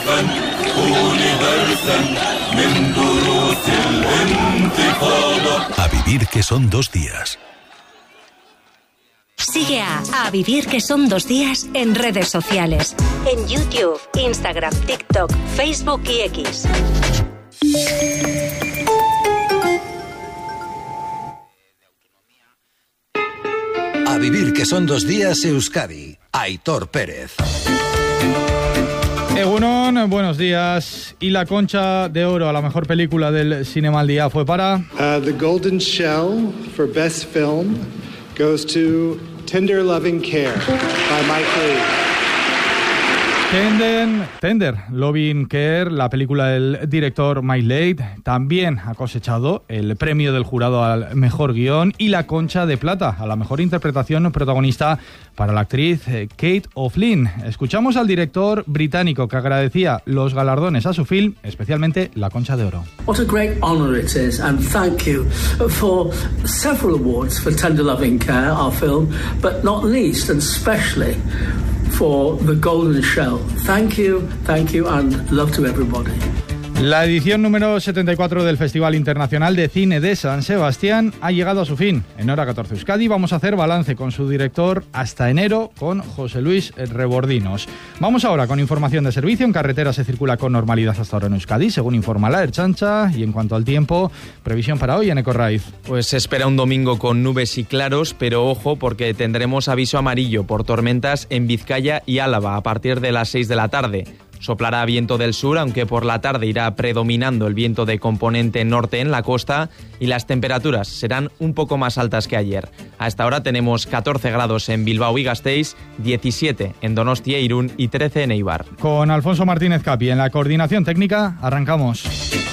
الفن قولي درسا من دروس الانتفاضة. A vivir que son 2 días. Sigue a Vivir que son 2 días en redes sociales. En YouTube, Instagram, TikTok, Facebook y X. A vivir que son 2 días Euskadi. Aitor Pérez. Egunon, buenos días. Y la Concha de Oro a la mejor película del Cinema al Día fue para... The Golden Shell for Best Film goes to Tender Loving Care by Mike Leigh. Tender Loving Care, la película del director Mike Leigh, también ha cosechado el premio del jurado al mejor guión y la Concha de Plata a la mejor interpretación protagonista para la actriz Kate O'Flynn. Escuchamos al director británico que agradecía los galardones a su film, especialmente la Concha de Oro. What a great honor it is, and thank you for several awards for Tender Loving Care, our film, but not least and especially for the Golden Shell. Thank you, and love to everybody. La edición número 74 del Festival Internacional de Cine de San Sebastián ha llegado a su fin. En Hora 14 Euskadi vamos a hacer balance con su director hasta enero, con José Luis Rebordinos. Vamos ahora con información de servicio. En carretera se circula con normalidad hasta ahora en Euskadi, según informa la Ertzaintza. Y en cuanto al tiempo, previsión para hoy en Ecorraiz. Pues se espera un domingo con nubes y claros, pero ojo porque tendremos aviso amarillo por tormentas en Vizcaya y Álava a partir de las 6 de la tarde. Soplará viento del sur, aunque por la tarde irá predominando el viento de componente norte en la costa y las temperaturas serán un poco más altas que ayer. A esta hora tenemos 14 grados en Bilbao y Gasteiz, 17 en Donostia, Irún y 13 en Eibar. Con Alfonso Martínez Capi en la coordinación técnica, arrancamos.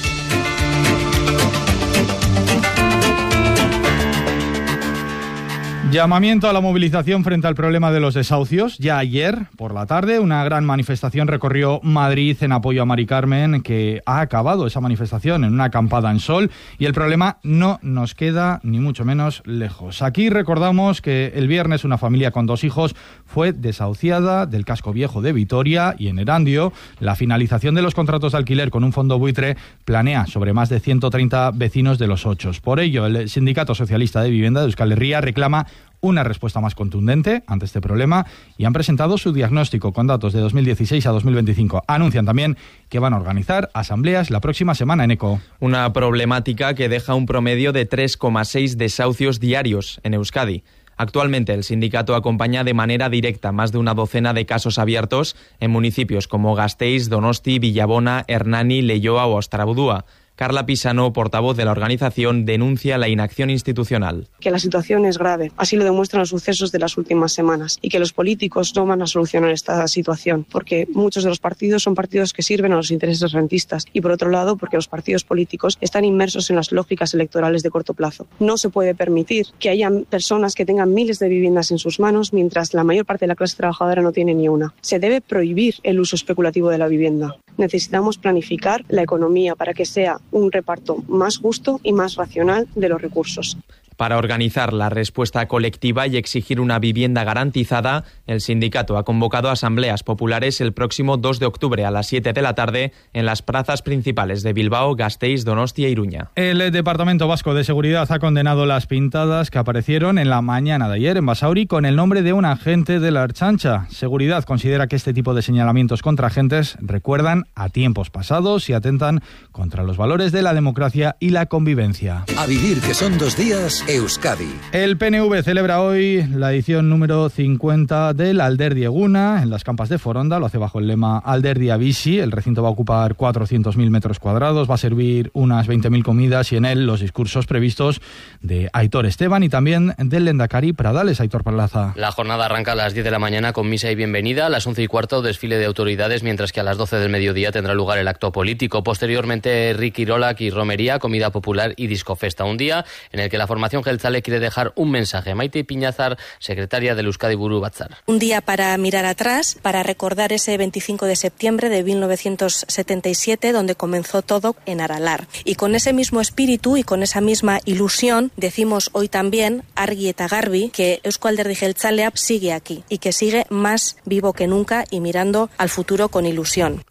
Llamamiento a la movilización frente al problema de los desahucios. Ya ayer, por la tarde, una gran manifestación recorrió Madrid en apoyo a Mari Carmen, que ha acabado esa manifestación en una acampada en Sol, y el problema no nos queda ni mucho menos lejos. Aquí recordamos que el viernes una familia con 2 hijos fue desahuciada del casco viejo de Vitoria, y en Erandio la finalización de los contratos de alquiler con un fondo buitre planea sobre más de 130 vecinos de los 8. Por ello, el Sindicato Socialista de Vivienda de Euskal Herria reclama una respuesta más contundente ante este problema y han presentado su diagnóstico con datos de 2016 a 2025. Anuncian también que van a organizar asambleas la próxima semana en ECO. Una problemática que deja un promedio de 3,6 desahucios diarios en Euskadi. Actualmente el sindicato acompaña de manera directa más de una docena de casos abiertos en municipios como Gasteiz, Donosti, Villabona, Hernani, Leioa o Ostrabudúa. Carla Pisano, portavoz de la organización, denuncia la inacción institucional. Que la situación es grave, así lo demuestran los sucesos de las últimas semanas, y que los políticos no van a solucionar esta situación, porque muchos de los partidos son partidos que sirven a los intereses rentistas, y por otro lado, porque los partidos políticos están inmersos en las lógicas electorales de corto plazo. No se puede permitir que haya personas que tengan miles de viviendas en sus manos, mientras la mayor parte de la clase trabajadora no tiene ni una. Se debe prohibir el uso especulativo de la vivienda. Necesitamos planificar la economía para que sea un reparto más justo y más racional de los recursos. Para organizar la respuesta colectiva y exigir una vivienda garantizada, el sindicato ha convocado asambleas populares el próximo 2 de octubre a las 7 de la tarde en las plazas principales de Bilbao, Gasteiz, Donostia e Iruña. El Departamento Vasco de Seguridad ha condenado las pintadas que aparecieron en la mañana de ayer en Basauri con el nombre de un agente de la Ertzaintza. Seguridad considera que este tipo de señalamientos contra agentes recuerdan a tiempos pasados y atentan contra los valores de la democracia y la convivencia. A vivir que son 2 días Euskadi. El PNV celebra hoy la edición número 50 del Alderdi Eguna en las Campas de Foronda. Lo hace bajo el lema Alderdi Bizi. El recinto va a ocupar 400.000 metros cuadrados, va a servir unas 20.000 comidas y en él los discursos previstos de Aitor Esteban y también del Lehendakari Pradales. Aitor Plaza. La jornada arranca a las 10 de la mañana con misa y bienvenida, a las 11:15 desfile de autoridades, mientras que a las 12 del mediodía tendrá lugar el acto político. Posteriormente, Ricky Rolak y romería, comida popular y discofesta. Un día en el que la formación Jeltzale quiere dejar un mensaje. Maite Piñazar, secretaria del Euskadi Buru Batzar. Un día para mirar atrás, para recordar ese 25 de septiembre de 1977, donde comenzó todo en Aralar. Y con ese mismo espíritu y con esa misma ilusión, decimos hoy también, argi eta garbi, que Eusko Alderdi Jeltzalea sigue aquí y que sigue más vivo que nunca y mirando al futuro con ilusión.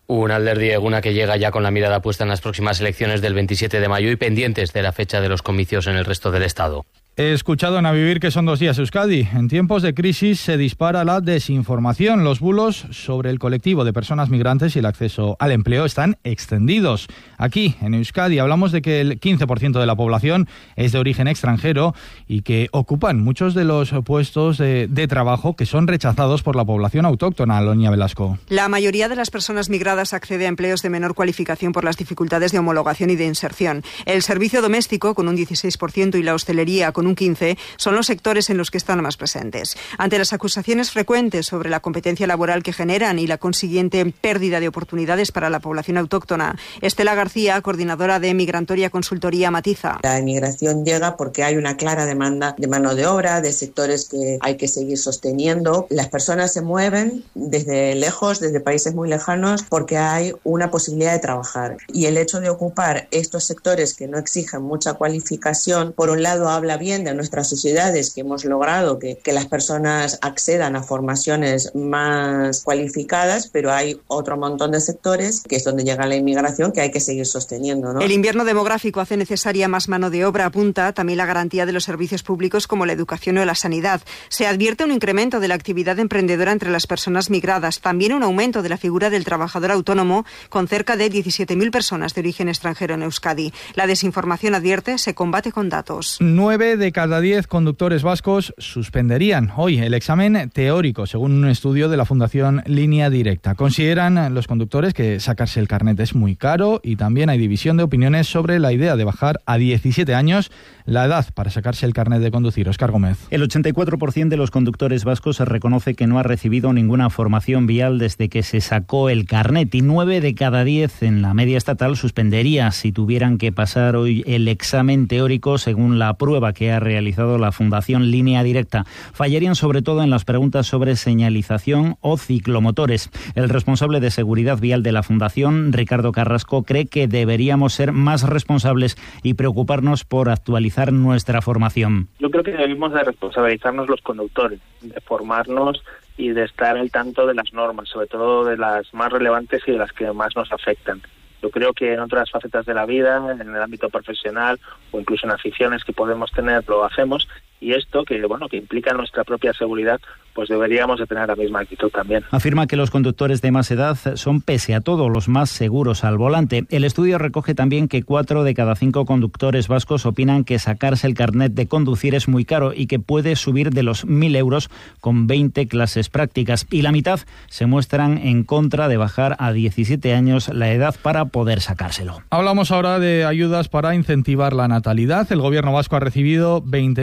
Un Alderdi Eguna que llega ya con la mirada puesta en las próximas elecciones del 27 de mayo y pendientes de la fecha de los comicios en el resto del Estado. He escuchado en A Vivir que son 2 días, Euskadi. En tiempos de crisis se dispara la desinformación. Los bulos sobre el colectivo de personas migrantes y el acceso al empleo están extendidos. Aquí, en Euskadi, hablamos de que el 15% de la población es de origen extranjero y que ocupan muchos de los puestos de trabajo que son rechazados por la población autóctona. Aloña Velasco. La mayoría de las personas migradas accede a empleos de menor cualificación por las dificultades de homologación y de inserción. El servicio doméstico, con un 16%, y la hostelería, con un 15%, son los sectores en los que están más presentes. Ante las acusaciones frecuentes sobre la competencia laboral que generan y la consiguiente pérdida de oportunidades para la población autóctona, Estela García, coordinadora de Migrantoria Consultoría, matiza. La inmigración llega porque hay una clara demanda de mano de obra, de sectores que hay que seguir sosteniendo. Las personas se mueven desde lejos, desde países muy lejanos, porque hay una posibilidad de trabajar. Y el hecho de ocupar estos sectores que no exigen mucha cualificación, por un lado habla bien de nuestras sociedades, que hemos logrado que las personas accedan a formaciones más cualificadas, pero hay otro montón de sectores, que es donde llega la inmigración, que hay que seguir sosteniendo, ¿no? El invierno demográfico hace necesaria más mano de obra, apunta también la garantía de los servicios públicos como la educación o la sanidad. Se advierte un incremento de la actividad emprendedora entre las personas migradas, también un aumento de la figura del trabajador autónomo, con cerca de 17.000 personas de origen extranjero en Euskadi. La desinformación, advierte, se combate con datos. 9 de cada 10 conductores vascos suspenderían hoy el examen teórico, según un estudio de la Fundación Línea Directa. Consideran los conductores que sacarse el carnet es muy caro y también hay división de opiniones sobre la idea de bajar a 17 años la edad para sacarse el carnet de conducir. Óscar Gómez. El 84% de los conductores vascos reconoce que no ha recibido ninguna formación vial desde que se sacó el carnet y 9 de cada 10 en la media estatal suspendería si tuvieran que pasar hoy el examen teórico, según la prueba que ha realizado la Fundación Línea Directa. Fallarían sobre todo en las preguntas sobre señalización o ciclomotores. El responsable de seguridad vial de la Fundación, Ricardo Carrasco, cree que deberíamos ser más responsables y preocuparnos por actualizar nuestra formación. Yo creo que debemos de responsabilizarnos los conductores, de formarnos y de estar al tanto de las normas, sobre todo de las más relevantes y de las que más nos afectan. Yo creo que en otras facetas de la vida, en el ámbito profesional o incluso en aficiones que podemos tener, lo hacemos, y esto que implica nuestra propia seguridad, pues deberíamos de tener la misma actitud también. Afirma que los conductores de más edad son, pese a todo, los más seguros al volante. El estudio recoge también que 4 de cada 5 conductores vascos opinan que sacarse el carnet de conducir es muy caro y que puede subir de los 1.000 euros con 20 clases prácticas. Y la mitad se muestran en contra de bajar a 17 años la edad para poder sacárselo. Hablamos ahora de ayudas para incentivar la natalidad. El gobierno vasco ha recibido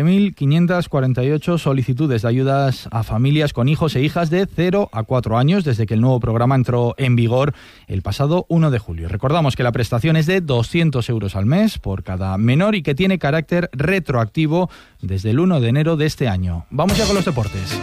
20.548 solicitudes de ayudas a familias con hijos e hijas de 0 a 4 años desde que el nuevo programa entró en vigor el pasado 1 de julio. Recordamos que la prestación es de 200 euros al mes por cada menor y que tiene carácter retroactivo desde el 1 de enero de este año. Vamos ya con los deportes.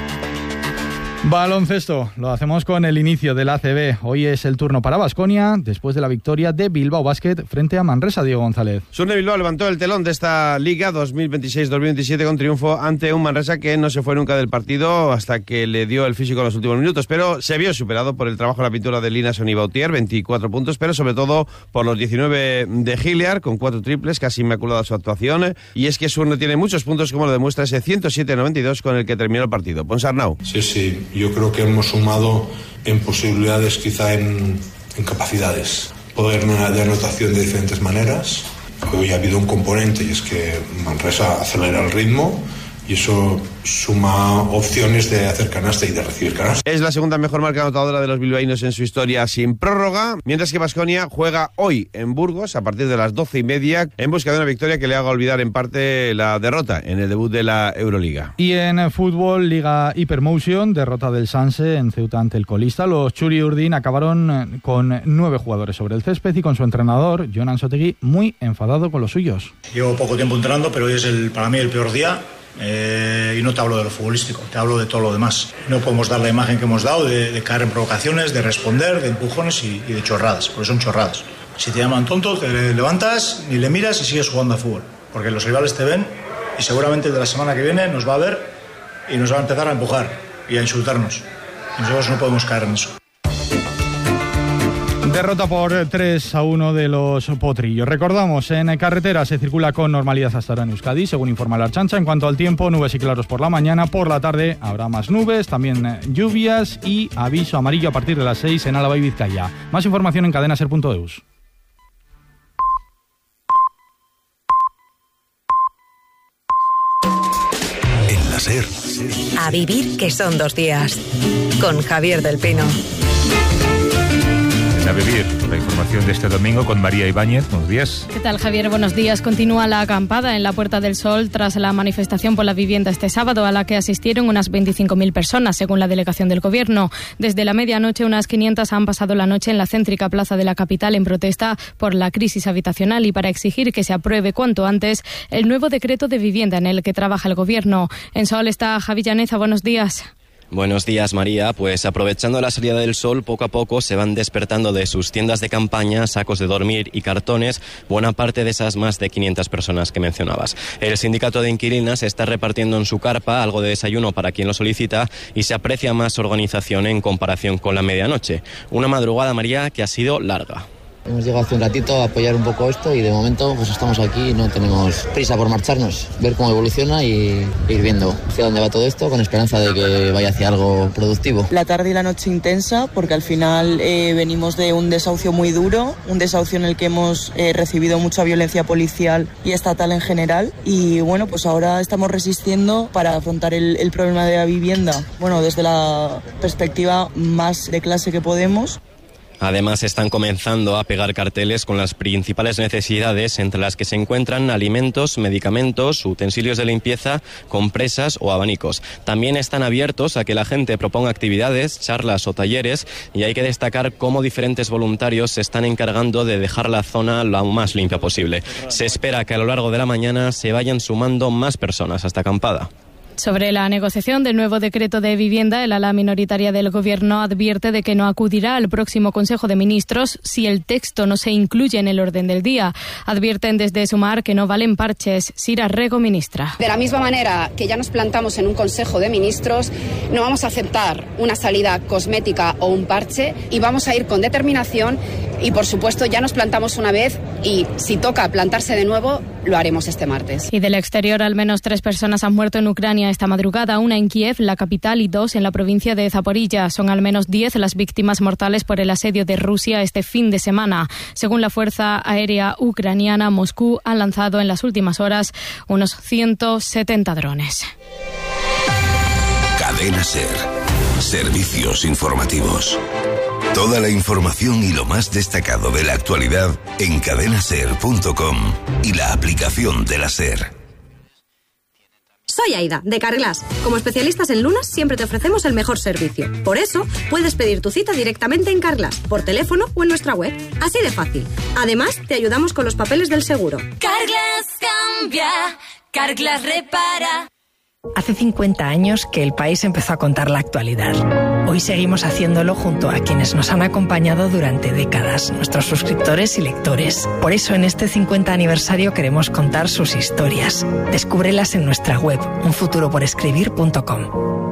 Baloncesto, lo hacemos con el inicio del ACB. Hoy es el turno para Baskonia, después de la victoria de Bilbao Basket frente a Manresa. Diego González. Surne Bilbao levantó el telón de esta Liga 2026-2027 con triunfo ante un Manresa que no se fue nunca del partido hasta que le dio el físico en los últimos minutos, pero se vio superado por el trabajo en la pintura de Lina Sonibautier, 24 puntos, pero sobre todo por los 19 de Giliar, con 4 triples, casi inmaculada su actuación, y es que Surne tiene muchos puntos, como lo demuestra ese 107-92 con el que terminó el partido. Ponsarnau. Sí. Yo creo que hemos sumado en posibilidades, quizá en capacidades. Poder de anotación de diferentes maneras. Hoy ha habido un componente y es que Manresa acelera el ritmo y eso suma opciones de hacer canasta y de recibir canasta. Es la segunda mejor marca anotadora de los bilbaínos en su historia sin prórroga, mientras que Baskonia juega hoy en Burgos a partir de las 12:30 en busca de una victoria que le haga olvidar en parte la derrota en el debut de la Euroliga. Y en fútbol, Liga Hypermotion, derrota del Sanse en Ceuta ante el colista. Los Txuri Urdin acabaron con 9 jugadores sobre el césped y con su entrenador, Jon Ansotegui, muy enfadado con los suyos. Llevo poco tiempo entrenando, pero hoy es para mí el peor día. Y no te hablo de lo futbolístico, te hablo de todo lo demás. No podemos dar la imagen que hemos dado de caer en provocaciones, de responder, de empujones y de chorradas, porque son chorradas. Si te llaman tonto, te levantas, ni le miras y sigues jugando a fútbol, porque los rivales te ven y seguramente el de la semana que viene nos va a ver y nos va a empezar a empujar y a insultarnos. Y nosotros no podemos caer en eso. Derrota por 3-1 de los potrillos. Recordamos, en carretera se circula con normalidad hasta ahora en Euskadi, según informa la Archancha. En cuanto al tiempo, nubes y claros por la mañana. Por la tarde habrá más nubes, también lluvias y aviso amarillo a partir de las 6 en Álava y Vizcaya. Más información en cadenaser.eus. En la SER. A vivir que son 2 días. Con Javier del Pino. A vivir, la información de este domingo con María Ibáñez. Buenos días. ¿Qué tal, Javier? Buenos días. Continúa la acampada en la Puerta del Sol tras la manifestación por la vivienda este sábado, a la que asistieron unas 25.000 personas, según la delegación del Gobierno. Desde la medianoche, unas 500 han pasado la noche en la céntrica plaza de la capital en protesta por la crisis habitacional y para exigir que se apruebe cuanto antes el nuevo decreto de vivienda en el que trabaja el Gobierno. En Sol está Javi Llaneza. Buenos días. Buenos días, María. Pues aprovechando la salida del sol, poco a poco se van despertando de sus tiendas de campaña, sacos de dormir y cartones buena parte de esas más de 500 personas que mencionabas. El sindicato de inquilinas está repartiendo en su carpa algo de desayuno para quien lo solicita y se aprecia más organización en comparación con la medianoche. Una madrugada, María, que ha sido larga. Hemos llegado hace un ratito a apoyar un poco esto y de momento pues estamos aquí y no tenemos prisa por marcharnos, ver cómo evoluciona y ir viendo hacia dónde va todo esto con esperanza de que vaya hacia algo productivo. La tarde y la noche intensa porque al final venimos de un desahucio muy duro, un desahucio en el que hemos recibido mucha violencia policial y estatal en general y bueno, pues ahora estamos resistiendo para afrontar el problema de la vivienda, bueno, desde la perspectiva más de clase que podemos. Además, están comenzando a pegar carteles con las principales necesidades, entre las que se encuentran alimentos, medicamentos, utensilios de limpieza, compresas o abanicos. También están abiertos a que la gente proponga actividades, charlas o talleres, y hay que destacar cómo diferentes voluntarios se están encargando de dejar la zona lo más limpia posible. Se espera que a lo largo de la mañana se vayan sumando más personas a esta acampada. Sobre la negociación del nuevo decreto de vivienda, el ala minoritaria del Gobierno advierte de que no acudirá al próximo Consejo de Ministros si el texto no se incluye en el orden del día. Advierten desde Sumar que no valen parches. Sira Rego, ministra. De la misma manera que ya nos plantamos en un Consejo de Ministros, no vamos a aceptar una salida cosmética o un parche y vamos a ir con determinación y, por supuesto, ya nos plantamos una vez y si toca plantarse de nuevo, lo haremos este martes. Y del exterior, al menos 3 personas han muerto en Ucrania esta madrugada, una en Kiev, la capital, y 2 en la provincia de Zaporilla. Son al menos 10 las víctimas mortales por el asedio de Rusia este fin de semana. Según la Fuerza Aérea Ucraniana, Moscú ha lanzado en las últimas horas unos 170 drones. Cadena SER. Servicios informativos. Toda la información y lo más destacado de la actualidad en cadenaser.com y la aplicación de la SER. Soy Aida, de Carglass. Como especialistas en lunas, siempre te ofrecemos el mejor servicio. Por eso, puedes pedir tu cita directamente en Carglass, por teléfono o en nuestra web. Así de fácil. Además, te ayudamos con los papeles del seguro. Carglass cambia, Carglass repara. Hace 50 años que el país empezó a contar la actualidad. Hoy seguimos haciéndolo junto a quienes nos han acompañado durante décadas, nuestros suscriptores y lectores. Por eso en este 50 aniversario queremos contar sus historias. Descúbrelas en nuestra web, unfuturoporescribir.com.